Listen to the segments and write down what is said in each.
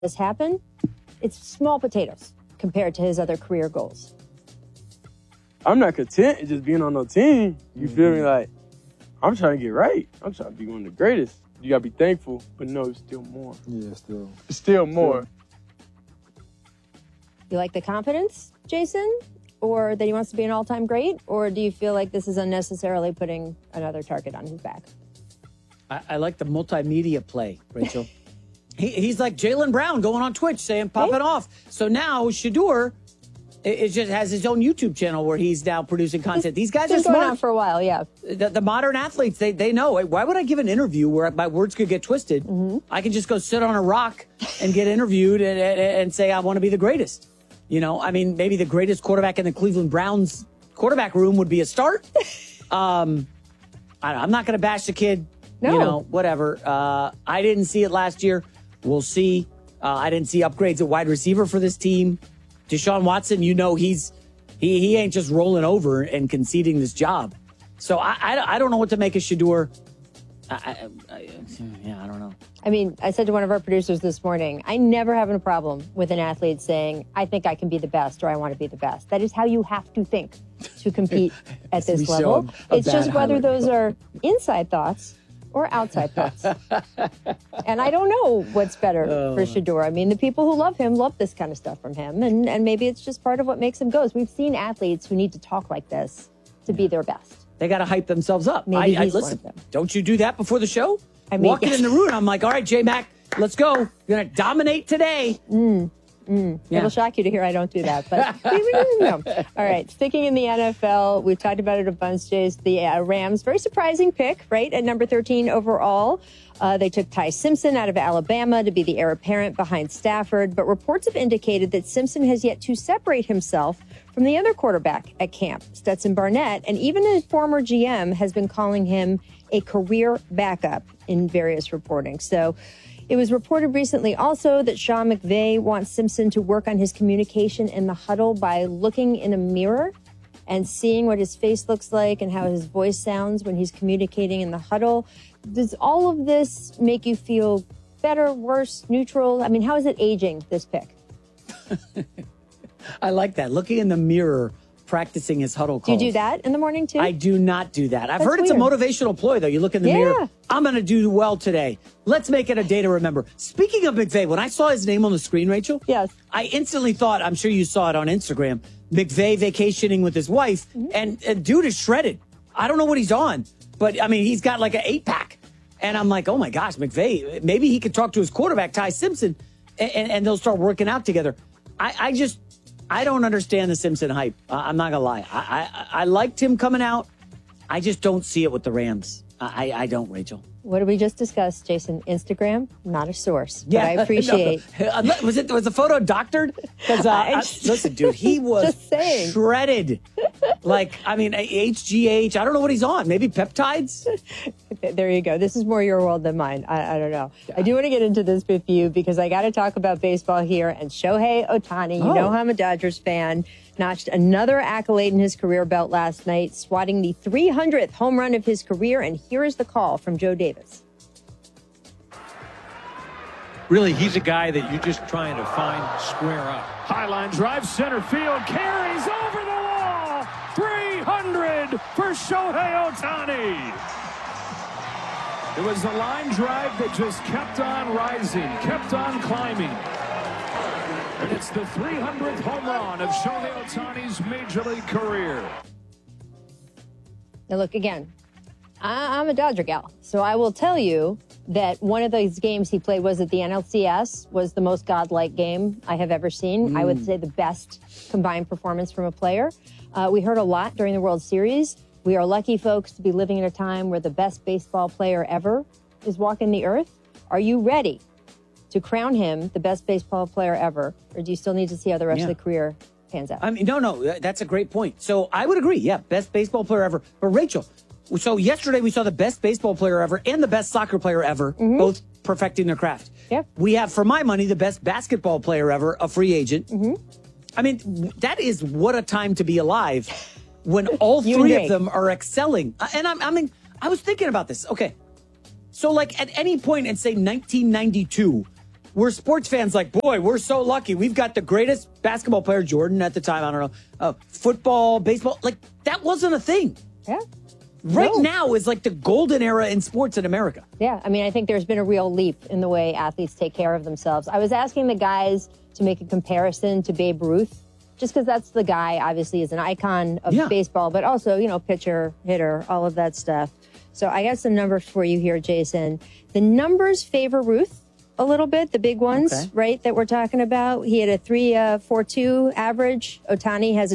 this happen, it's small potatoes compared to his other career goals. I'm not content just being on no team. You feel me? Like, I'm trying to get right. I'm trying to be one of the greatest. You got to be thankful, but no, it's still more. Yeah, still. It's still more. You like the confidence, Jason? Or that he wants to be an all-time great? Or do you feel like this is unnecessarily putting another target on his back? I like the multimedia play, Rachel. He's like Jaylen Brown going on Twitch saying, pop it off. So now Shedeur it just has his own YouTube channel where he's now producing content. These guys are smart. Going on for a while, yeah. The modern athletes, they know. Why would I give an interview where my words could get twisted? I can just go sit on a rock and get interviewed and say I want to be the greatest. You know, I mean, maybe the greatest quarterback in the Cleveland Browns quarterback room would be a start. I'm not going to bash the kid. No. You know, whatever. I didn't see it last year. We'll see. I didn't see upgrades at wide receiver for this team. Deshaun Watson, you know, he ain't just rolling over and conceding this job. So I don't know what to make of Shedeur. I don't know. I mean, I said to one of our producers this morning, I never have a problem with an athlete saying, I think I can be the best or I want to be the best. That is how you have to think to compete at this level. It's just whether those are inside thoughts or outside thoughts. And I don't know what's better for Shedeur. I mean, the people who love him love this kind of stuff from him. And maybe it's just part of what makes him go. We've seen athletes who need to talk like this to be their best. They got to hype themselves up. Maybe he's listen, one of them. don't you do that before the show? I mean, walking in the room, I'm like, all right, J-Mac, let's go. You're going to dominate today. It'll shock you to hear I don't do that, but no. All right, sticking in the NFL, we've talked about it a bunch, Jace. The Rams, very surprising pick, right, at number 13 overall. They took Ty Simpson out of Alabama to be the heir apparent behind Stafford, but reports have indicated that Simpson has yet to separate himself from the other quarterback at camp, Stetson Burnett, and even a former GM has been calling him a career backup in various reporting. So it was reported recently also that Sean McVay wants Simpson to work on his communication in the huddle by looking in a mirror and seeing what his face looks like and how his voice sounds when he's communicating in the huddle. Does all of this make you feel better, worse, neutral? I mean, how is it aging, this pick? I like that. Looking in the mirror, practicing his huddle calls. Do you do that in the morning, too? I do not do that. I've heard it's a motivational ploy, though. You look in the mirror. I'm going to do well today. Let's make it a day to remember. Speaking of McVay, when I saw his name on the screen, Rachel, yes, I instantly thought, I'm sure you saw it on Instagram, McVay vacationing with his wife, and dude is shredded. I don't know what he's on, but, I mean, he's got like an 8-pack. And I'm like, oh, my gosh, McVay, maybe he could talk to his quarterback, Ty Simpson, and they'll start working out together. I don't understand the Simpson hype. I'm not going to lie. I liked him coming out. I just don't see it with the Rams. I don't, Rachel. What did we just discuss, Jason? Instagram, not a source. Yeah, but I appreciate. No. Was the photo doctored? Because listen, dude, he was shredded. Like, I mean, HGH. I don't know what he's on. Maybe peptides. There you go. This is more your world than mine. I don't know. I do want to get into this with you because I got to talk about baseball here. And Shohei Ohtani, you know I'm a Dodgers fan, notched another accolade in his career belt last night, swatting the 300th home run of his career. And here is the call from Joe Davis. Really, he's a guy that you're just trying to find square up. High line drive, center field, carries over the wall. 300 for Shohei Ohtani. It was a line drive that just kept on rising, kept on climbing. And it's the 300th home run of Shohei Ohtani's Major League career. Now, look, again, I'm a Dodger gal, so I will tell you that one of those games he played was at the NLCS, was the most godlike game I have ever seen. I would say the best combined performance from a player. We heard a lot during the World Series. We are lucky, folks, to be living in a time where the best baseball player ever is walking the earth. Are you ready to crown him the best baseball player ever, or do you still need to see how the rest of the career pans out? I mean, no, that's a great point. So I would agree, best baseball player ever. But Rachel, so yesterday we saw the best baseball player ever and the best soccer player ever, both perfecting their craft. Yeah. We have, for my money, the best basketball player ever, a free agent. I mean, that is what a time to be alive when all three of them are excelling. And I was thinking about this. Okay. So like at any point in say 1992, we're sports fans like, boy, we're so lucky. We've got the greatest basketball player, Jordan, at the time. I don't know. Football, baseball. Like, that wasn't a thing. Yeah. Right now is like the golden era in sports in America. Yeah, I mean, I think there's been a real leap in the way athletes take care of themselves. I was asking the guys to make a comparison to Babe Ruth, just because that's the guy, obviously, is an icon of baseball, but also, you know, pitcher, hitter, all of that stuff. So I got some numbers for you here, Jason. The numbers favor Ruth a little bit, the big ones, right, that we're talking about. He had a 3.42 average. Ohtani has a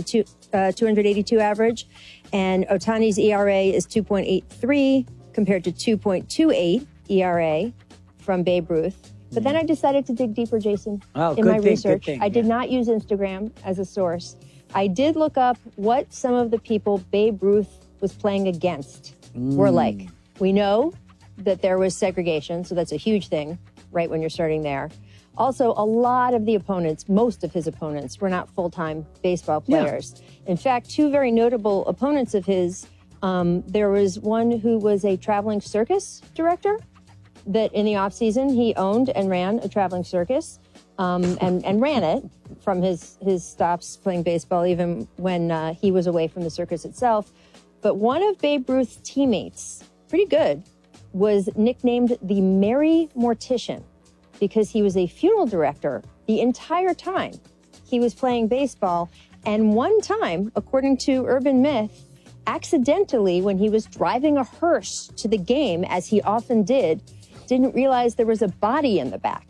282 average. And Ohtani's ERA is 2.83 compared to 2.28 ERA from Babe Ruth. But then I decided to dig deeper, Jason, in my research. I did not use Instagram as a source. I did look up what some of the people Babe Ruth was playing against were like. We know that there was segregation, so that's a huge thing, right, when you're starting there. Also, a lot of the opponents, most of his opponents, were not full-time baseball players. Yeah. In fact, two very notable opponents of his, there was one who was a traveling circus director that in the offseason he owned and ran a traveling circus and ran it from his stops playing baseball, even when he was away from the circus itself. But one of Babe Ruth's teammates, pretty good, was nicknamed the Merry Mortician, because he was a funeral director the entire time he was playing baseball. And one time, according to urban myth, accidentally, when he was driving a hearse to the game, as he often did, didn't realize there was a body in the back.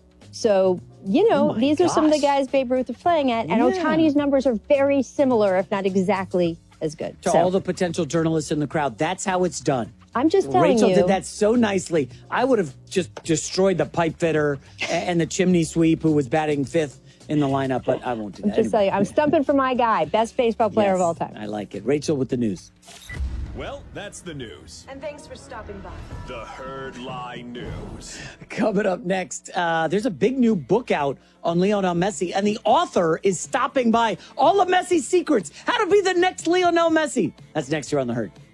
So, you know, these are some of the guys Babe Ruth was playing at. And Ohtani's numbers are very similar, if not exactly as good. To all the potential journalists in the crowd, that's how it's done. I'm just telling Rachel you. did that so nicely. I would have just destroyed the pipe fitter and the chimney sweep who was batting fifth in the lineup, but I won't do that. Just tell you, I'm stumping for my guy, best baseball player of all time. I like it. Rachel with the news. Well, that's the news. And thanks for stopping by. The Herd Lie News. Coming up next, there's a big new book out on Lionel Messi, and the author is stopping by. All of Messi's secrets, how to be the next Lionel Messi. That's next here on The Herd.